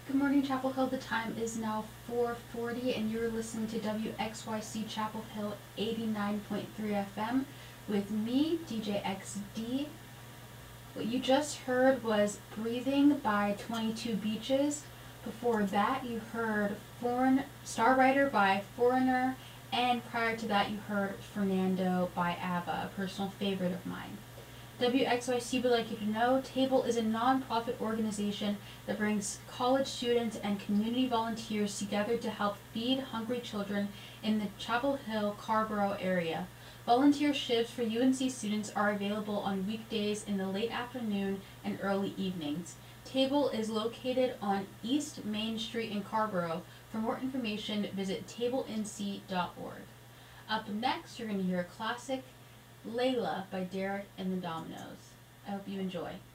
Good morning, Chapel Hill. The time is now 4:40, and you're listening to WXYC Chapel Hill 89.3 FM with me, DJ XD. What you just heard was Breathing by 22 Beaches. Before that, you heard Star Rider by Foreigner, and prior to that, you heard Fernando by ABBA, a personal favorite of mine. WXYC would like you to know Table is a non-profit organization that brings college students and community volunteers together to help feed hungry children in the Chapel Hill, Carrboro area. Volunteer shifts for UNC students are available on weekdays in the late afternoon and early evenings. Table is located on East Main Street in Carrboro. For more information, visit tableinc.org. Up next, you're going to hear a classic, Layla by Derek and the Dominoes. I hope you enjoy.